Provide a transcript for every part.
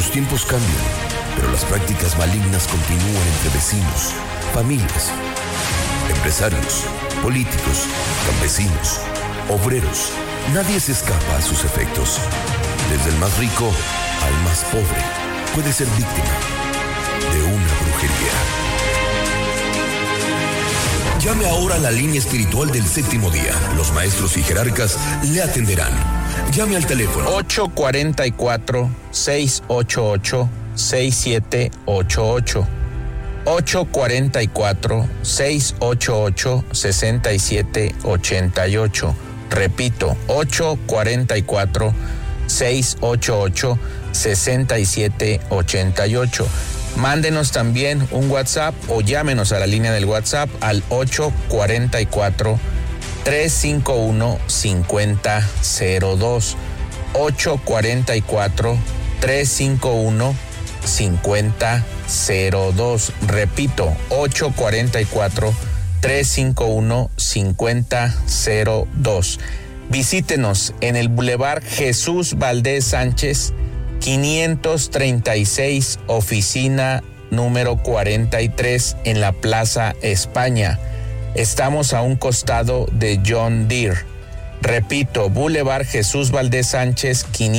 Los tiempos cambian, pero las prácticas malignas continúan entre vecinos, familias, empresarios, políticos, campesinos, obreros. Nadie se escapa a sus efectos. Desde el más rico al más pobre puede ser víctima de una brujería. Llame ahora a la línea espiritual del Séptimo Día. Los maestros y jerarcas le atenderán. Llame al teléfono 844-688-6788. 844-688-6788. Repito, 844-688-6788. Mándenos también un WhatsApp o llámenos a la línea del WhatsApp al 844-351-5002. 844-351-5002. Repito, 844-351-5002. Visítenos en el Boulevard Jesús Valdés Sánchez, 536, oficina número 43, en la Plaza España. Estamos a un costado de John Deere. Repito, Boulevard Jesús Valdés Sánchez,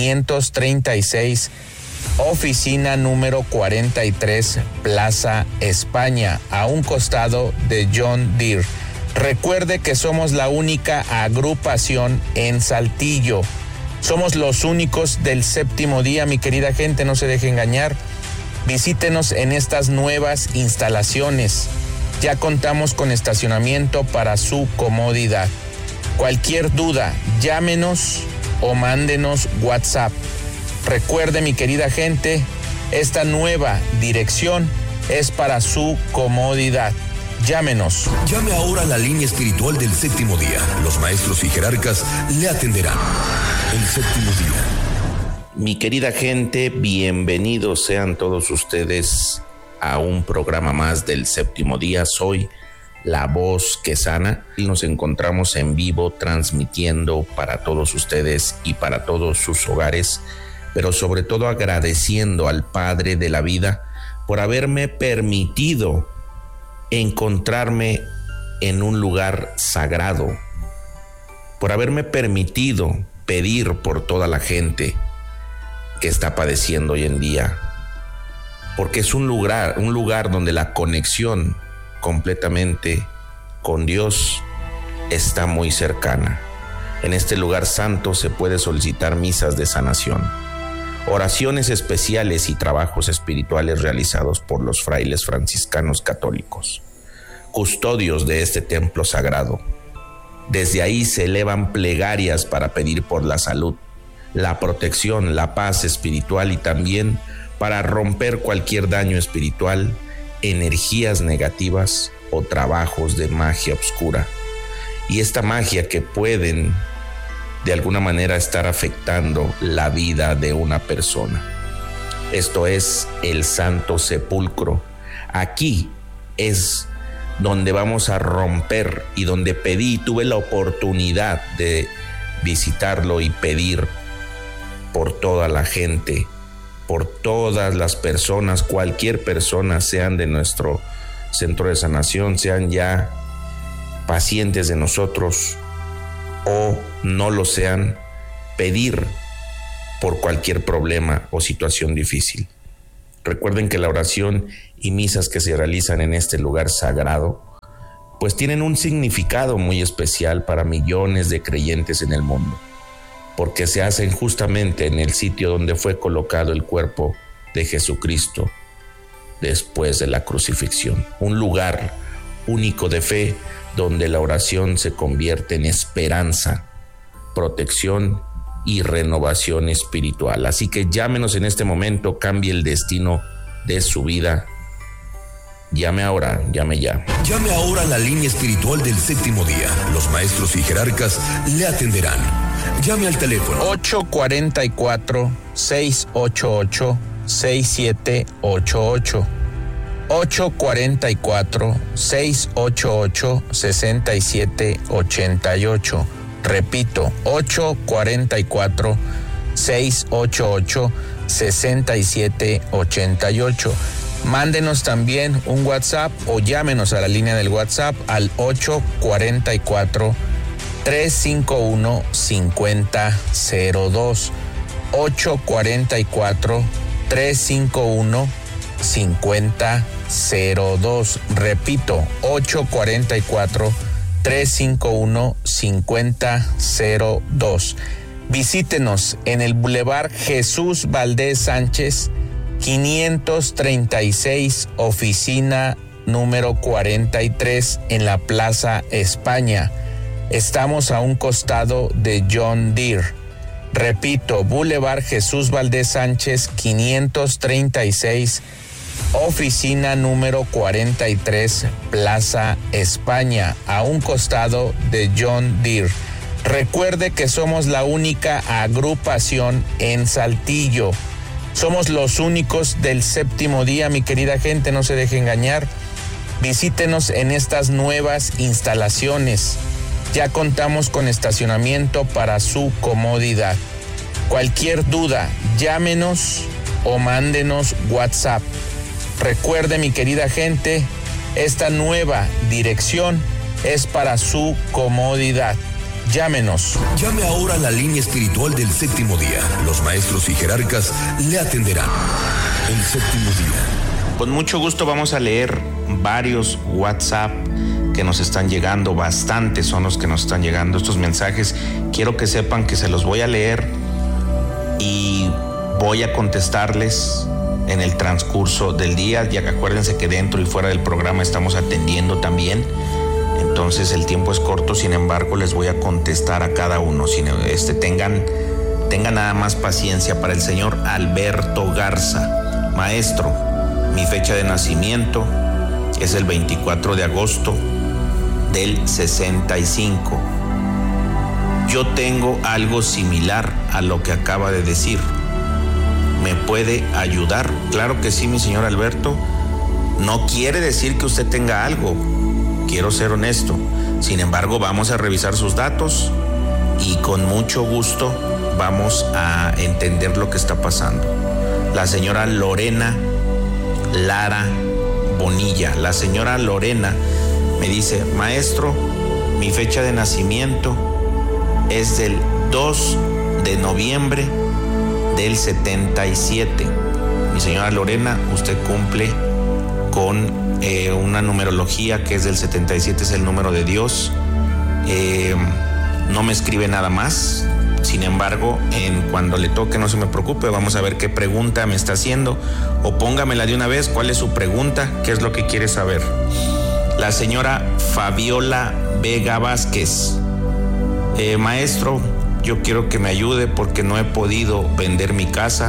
536, oficina número 43, Plaza España, a un costado de John Deere. Recuerde que somos la única agrupación en Saltillo. Somos los únicos del Séptimo Día, mi querida gente, no se deje engañar. Visítenos en estas nuevas instalaciones. Ya contamos con estacionamiento para su comodidad. Cualquier duda, llámenos o mándenos WhatsApp. Recuerde, mi querida gente, esta nueva dirección es para su comodidad. Llámenos. Llame ahora a la línea espiritual del Séptimo Día. Los maestros y jerarcas le atenderán. El Séptimo Día. Mi querida gente, bienvenidos sean todos ustedes a un programa más del Séptimo Día. Soy la voz que sana y nos encontramos en vivo transmitiendo para todos ustedes y para todos sus hogares, pero sobre todo agradeciendo al Padre de la vida por haberme permitido encontrarme en un lugar sagrado, por haberme permitido pedir por toda la gente que está padeciendo hoy en día, porque es un lugar donde la conexión completamente con Dios está muy cercana. En este lugar santo se puede solicitar misas de sanación, oraciones especiales y trabajos espirituales realizados por los frailes franciscanos católicos, custodios de este templo sagrado. Desde ahí se elevan plegarias para pedir por la salud, la protección, la paz espiritual y también para romper cualquier daño espiritual, energías negativas o trabajos de magia oscura. Y esta magia que pueden de alguna manera estar afectando la vida de una persona. Esto es el Santo Sepulcro. Aquí es donde vamos a romper y donde tuve la oportunidad de visitarlo y pedir por toda la gente, por todas las personas, cualquier persona, sean de nuestro centro de sanación, sean ya pacientes de nosotros o no lo sean, pedir por cualquier problema o situación difícil. Recuerden que la oración y misas que se realizan en este lugar sagrado, pues tienen un significado muy especial para millones de creyentes en el mundo, porque se hacen justamente en el sitio donde fue colocado el cuerpo de Jesucristo después de la crucifixión. Un lugar único de fe donde la oración se convierte en esperanza, protección y renovación espiritual. Así que llámenos en este momento, cambie el destino de su vida. Llame ahora, llame ya. Llame ahora a la línea espiritual del Séptimo Día. Los maestros y jerarcas le atenderán. Llame al teléfono 844-688-6788. 844-688-6788. Repito, 844 688-6788. Mándenos también un WhatsApp o llámenos a la línea del WhatsApp al 844-351-5002. 844-351-5002. Repito, 844-351-5002. Visítenos en el Boulevard Jesús Valdés Sánchez, 536, oficina número 43, en la Plaza España. Estamos a un costado de John Deere. Repito, Boulevard Jesús Valdés Sánchez, 536, oficina número 43, Plaza España, a un costado de John Deere. Recuerde que somos la única agrupación en Saltillo. Somos los únicos del Séptimo Día, mi querida gente, no se deje engañar. Visítenos en estas nuevas instalaciones. Ya contamos con estacionamiento para su comodidad. Cualquier duda, llámenos o mándenos WhatsApp. Recuerde, mi querida gente, esta nueva dirección es para su comodidad. Llámenos. Llame ahora a la línea espiritual del Séptimo Día. Los maestros y jerarcas le atenderán. El Séptimo Día. Con mucho gusto vamos a leer varios WhatsApp que nos están llegando, bastantes son los que nos están llegando estos mensajes. Quiero que sepan que se los voy a leer y voy a contestarles en el transcurso del día, ya que acuérdense que dentro y fuera del programa estamos atendiendo también. Entonces el tiempo es corto, sin embargo les voy a contestar a cada uno. Tengan nada más paciencia. Para el señor Alberto Garza: maestro, mi fecha de nacimiento es el 24 de agosto del 65. Yo tengo algo similar a lo que acaba de decir. ¿Me puede ayudar? Claro que sí, mi señor Alberto. No quiere decir que usted tenga algo. Quiero ser honesto. Sin embargo, vamos a revisar sus datos y con mucho gusto vamos a entender lo que está pasando. La señora Lorena Lara Bonilla. La señora Lorena me dice: maestro, mi fecha de nacimiento es del 2 de noviembre del 77. Mi señora Lorena, usted cumple con una numerología que es del 77, es el número de Dios. No me escribe nada más. Sin embargo, cuando le toque, no se me preocupe, vamos a ver qué pregunta me está haciendo, o póngamela de una vez. ¿Cuál es su pregunta? ¿Qué es lo que quiere saber? La señora Fabiola Vega Vázquez: maestro, yo quiero que me ayude porque no he podido vender mi casa.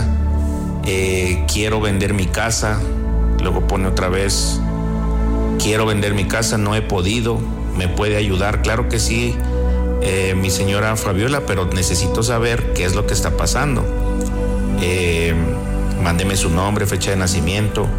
Quiero vender mi casa. Luego pone otra vez: quiero vender mi casa, no he podido. ¿Me puede ayudar? Claro que sí, mi señora Fabiola, pero necesito saber qué es lo que está pasando. Mándeme su nombre, fecha de nacimiento,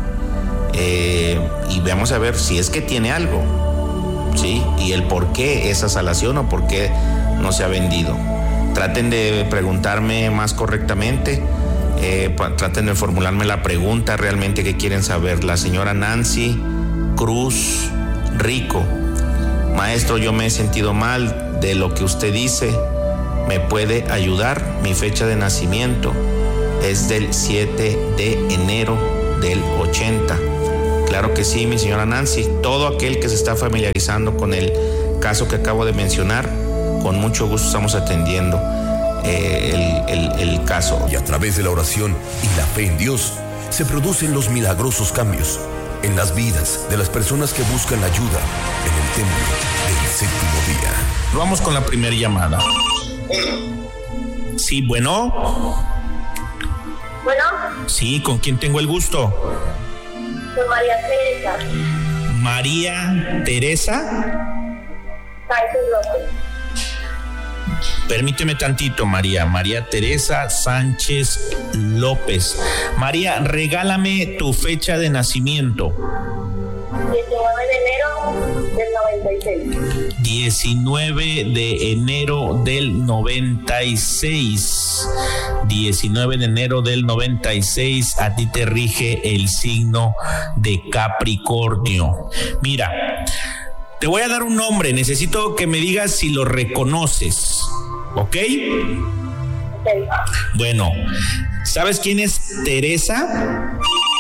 y vamos a ver si es que tiene algo, ¿sí? Y el por qué esa salación o por qué no se ha vendido. Traten de preguntarme más correctamente. Traten de formularme la pregunta realmente que quieren saber. La señora Nancy Cruz Rico: maestro, yo me he sentido mal de lo que usted dice, ¿me puede ayudar? Mi fecha de nacimiento es del 7 de enero del 80. Claro que sí, mi señora Nancy. Todo aquel que se está familiarizando con el caso que acabo de mencionar, con mucho gusto estamos atendiendo el caso. Y a través de la oración y la fe en Dios se producen los milagrosos cambios en las vidas de las personas que buscan ayuda en el templo del Séptimo Día. Vamos con la primera llamada. Sí, bueno. Bueno. Sí, ¿con quién tengo el gusto? Con María Teresa. María Teresa Sánchez López. Permíteme tantito, María. María Teresa Sánchez López. María, regálame tu fecha de nacimiento. 19 de enero del 96. 19 de enero del 96. 19 de enero del 96, a ti te rige el signo de Capricornio. Mira, te voy a dar un nombre, necesito que me digas si lo reconoces, ¿ok? Bueno, ¿sabes quién es Teresa?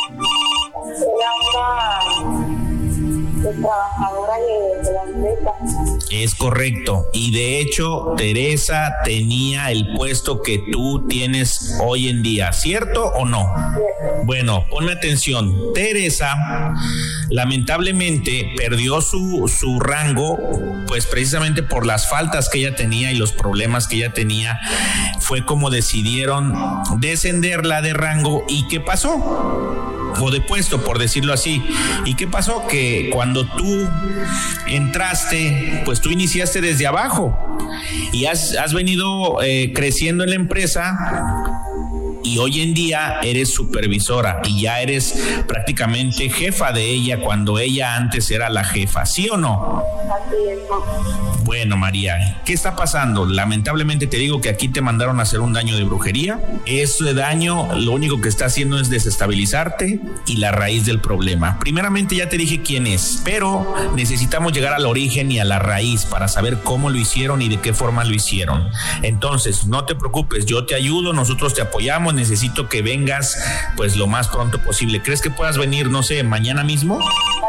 Trabajadora de la empresa. Es correcto, y de hecho Teresa tenía el puesto que tú tienes hoy en día, ¿cierto o no? Bueno, ponme atención. Teresa lamentablemente perdió su rango, pues precisamente por las faltas que ella tenía y los problemas que ella tenía. Fue como decidieron descenderla de rango. ¿Y qué pasó? O de puesto, por decirlo así. ¿Y qué pasó? Que cuando tú entraste, pues tú iniciaste desde abajo y has venido creciendo en la empresa, y hoy en día eres supervisora y ya eres prácticamente jefa de ella cuando ella antes era la jefa, ¿sí o no? Así es. Bueno, María, ¿qué está pasando? Lamentablemente te digo que aquí te mandaron a hacer un daño de brujería. Ese daño lo único que está haciendo es desestabilizarte y la raíz del problema. Primeramente ya te dije quién es, pero necesitamos llegar al origen y a la raíz para saber cómo lo hicieron y de qué forma lo hicieron. Entonces, no te preocupes, yo te ayudo, nosotros te apoyamos. Necesito que vengas pues lo más pronto posible. ¿Crees que puedas venir, no sé, mañana mismo?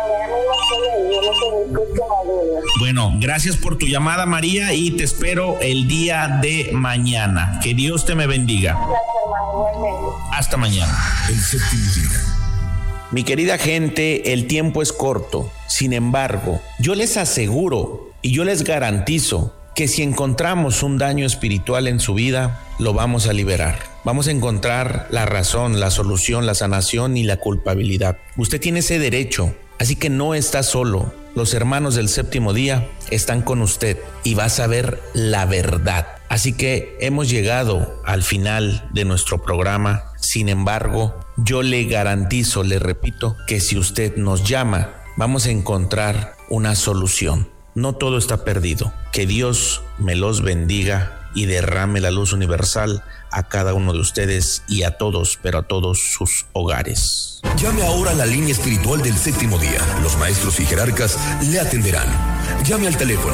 Bueno, gracias por tu llamada, María, y te espero el día de mañana. Que Dios te me bendiga. Hasta mañana. El séptimo día. Mi querida gente, el tiempo es corto. Sin embargo, yo les aseguro y yo les garantizo que si encontramos un daño espiritual en su vida, lo vamos a liberar. Vamos a encontrar la razón, la solución, la sanación y la culpabilidad. Usted tiene ese derecho, así que no está solo. Los hermanos del séptimo día están con usted y va a saber la verdad. Así que hemos llegado al final de nuestro programa. Sin embargo, yo le garantizo, le repito, que si usted nos llama, vamos a encontrar una solución. No todo está perdido. Que Dios me los bendiga y derrame la luz universal a cada uno de ustedes y a todos, pero a todos sus hogares. Llame ahora a la línea espiritual del séptimo día. Los maestros y jerarcas le atenderán. Llame al teléfono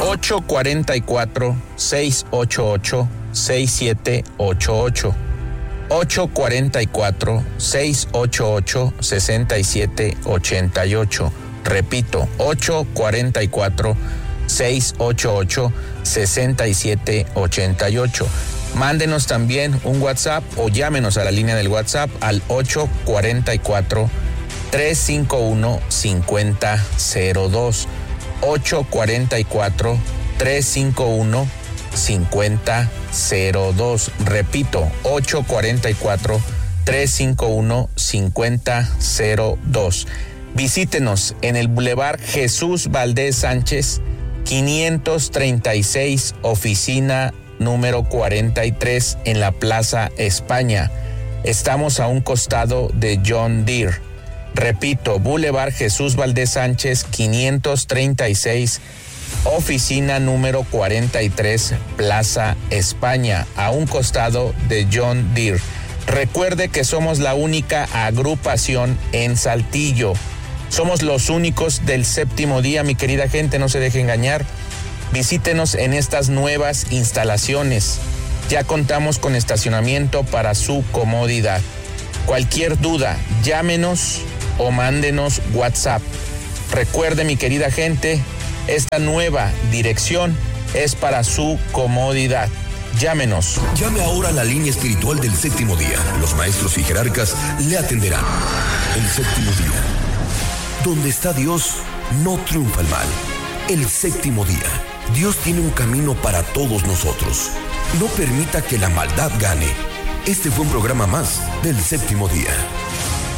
844-688-6788. 844-688-6788. Repito, 844-688-6788. Mándenos también un WhatsApp o llámenos a la línea del WhatsApp al 844-351-5002. 844-351-5002. Repito, 844-351-5002. Visítenos en el Boulevard Jesús Valdés Sánchez, 536, oficina número 43 en la Plaza España. Estamos a un costado de John Deere. Repito, Boulevard Jesús Valdés Sánchez, 536, oficina número 43, Plaza España, a un costado de John Deere. Recuerde que somos la única agrupación en Saltillo. Somos los únicos del séptimo día, mi querida gente, no se deje engañar. Visítenos en estas nuevas instalaciones. Ya contamos con estacionamiento para su comodidad. Cualquier duda, llámenos o mándenos WhatsApp. Recuerde, mi querida gente, esta nueva dirección es para su comodidad. Llámenos. Llame ahora a la línea espiritual del séptimo día. Los maestros y jerarcas le atenderán. El séptimo día. Donde está Dios, no triunfa el mal. El séptimo día. Dios tiene un camino para todos nosotros. No permita que la maldad gane. Este fue un programa más del séptimo día.